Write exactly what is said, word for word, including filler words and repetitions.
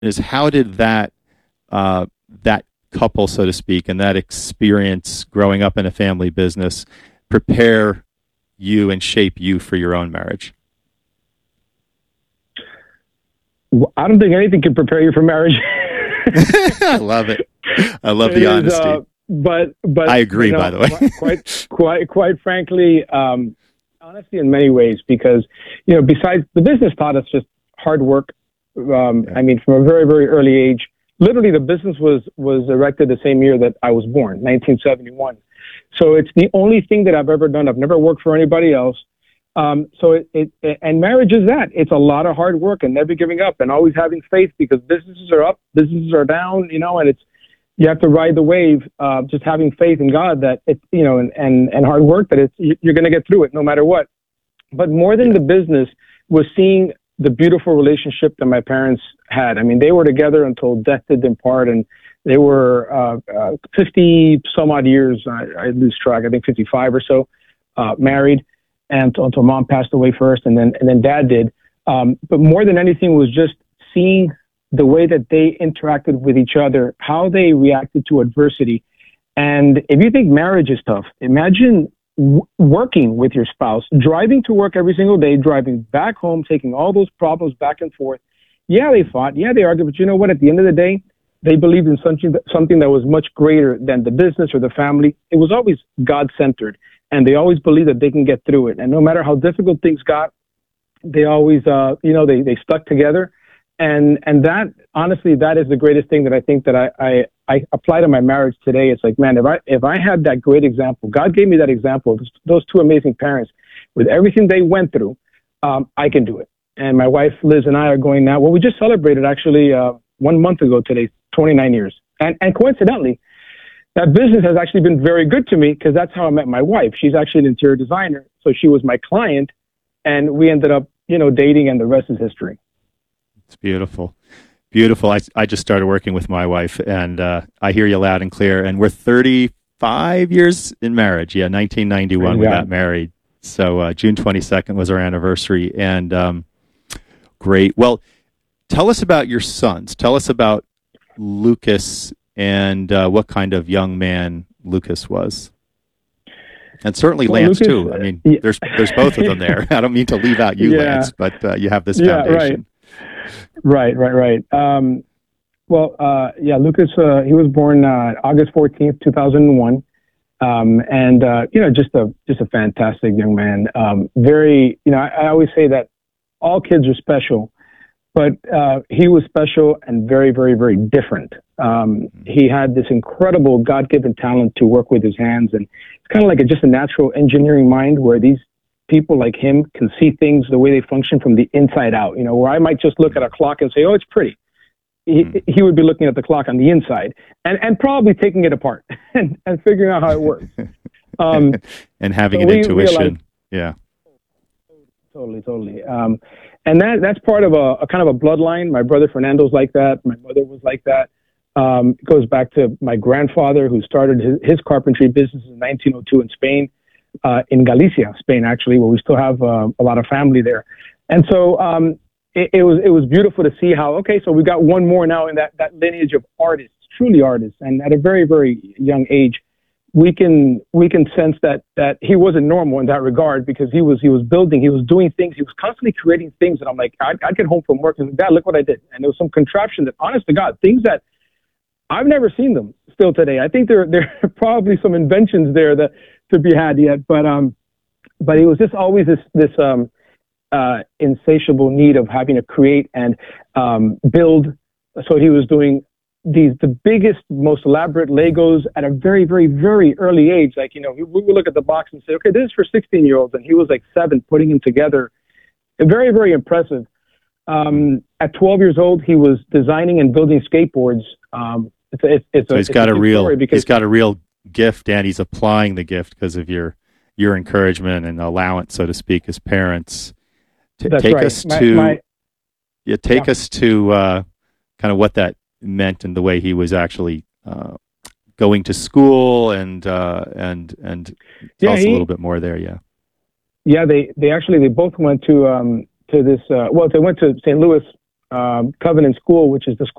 is how did that uh, that couple, so to speak, and that experience growing up in a family business prepare you and shape you for your own marriage? Well, I don't think anything can prepare you for marriage. I love it. I love It the is, honesty. uh, but but I agree, you know, by the way. quite quite quite frankly, um, honestly, in many ways, because you know, besides the business taught us just hard work. Um, Yeah. I mean, from a very very early age, literally the business was was erected the same year that I was born, nineteen seventy-one. So it's the only thing that I've ever done. I've never worked for anybody else. Um, so it, it, and marriage is that. It's a lot of hard work and never giving up and always having faith, because businesses are up, businesses are down, you know, and it's, you have to ride the wave, uh, just having faith in God that it, you know, and, and, and hard work that it's, you're going to get through it no matter what. But more than Yeah. the business was seeing the beautiful relationship that my parents had. I mean, they were together until death did them part, and they were uh, uh, fifty some odd years. I, I lose track. I think fifty-five or so, uh, married, and until mom passed away first, and then and then dad did. Um, but more than anything was just seeing the way that they interacted with each other, how they reacted to adversity. And if you think marriage is tough, imagine w- working with your spouse, driving to work every single day, driving back home, taking all those problems back and forth. Yeah, they fought. Yeah, they argued. But you know what? At the end of the day, they believed in something that, something that was much greater than the business or the family. It was always God-centered. And they always believed that they can get through it. And no matter how difficult things got, they always, uh, you know, they, they stuck together. And and that, honestly, that is the greatest thing that I think that I, I, I apply to my marriage today. It's like, man, if I if I had that great example, God gave me that example, those, those two amazing parents, with everything they went through, um, I can do it. And my wife, Liz, and I are going now. Well, we just celebrated, actually, uh, one month ago today, twenty-nine years. And, and coincidentally, that business has actually been very good to me, because that's how I met my wife. She's actually an interior designer. So she was my client, and we ended up, you know, dating, and the rest is history. It's beautiful. Beautiful. I, I just started working with my wife, and uh, I hear you loud and clear. And we're thirty-five years in marriage. Yeah, nineteen ninety-one we got married. So uh, June twenty-second was our anniversary. And um, great. Well, tell us about your sons. Tell us about Lucas and uh, what kind of young man Lucas was. And certainly Well, Lance, Lucas, too. I mean, yeah. there's there's both of them there. I don't mean to leave out you, Yeah. Lance, but uh, you have this Yeah, foundation. Right, right, right. Um, well, uh, yeah, Lucas, uh, he was born uh, August fourteenth, two thousand one. Um, and, uh, you know, just a just a fantastic young man. Um, very, you know, I, I always say that all kids are special, but uh, he was special and very, very, very different. Um, he had this incredible God-given talent to work with his hands, and it's kind of like a, just a natural engineering mind, where these people like him can see things the way they function from the inside out. You know, where I might just look at a clock and say, "Oh, it's pretty." He, Mm. he would be looking at the clock on the inside, and, and probably taking it apart and, and figuring out how it works. Um, and having so an we intuition. realized- Yeah. Totally, totally. Um, and that that's part of a, a kind of a bloodline. My brother Fernando's like that. My mother was like that. Um, it goes back to my grandfather, who started his, his carpentry business in nineteen oh two in Spain, uh, in Galicia, Spain, actually, where we still have uh, a lot of family there. And so um, it, it was it was beautiful to see how, okay, so we got one more now in that, that lineage of artists, truly artists. And at a very, very young age, we can we can sense that that he wasn't normal in that regard, because he was he was building, he was doing things, he was constantly creating things. And I'm like, I'd, I'd get home from work and, Dad, look what I did. And there was some contraption that, honest to God, things that I've never seen them still today. I think there there are probably some inventions there that to be had yet, but um, but it was just always this this um, uh, insatiable need of having to create and um, build. So he was doing these the biggest, most elaborate Legos at a very, very, very early age. Like, you know, we would look at the box and say, okay, this is for sixteen year olds, and he was like seven, putting them together. Very, very impressive. Um, at twelve years old, he was designing and building skateboards. Um, it's, it's, it's So a, he's it's got a a real because, he's got a real gift, and he's applying the gift because of your your encouragement and allowance, so to speak, as parents. T- That's take right. us My- to my- yeah, take yeah. us to uh, kind of what that meant and the way he was actually uh, going to school and uh, and and tell Yeah, us he- a little bit more there. Yeah. Yeah, they, they actually, they both went to, um, to this, uh, well, they went to Saint Louis um, Covenant School, which is the school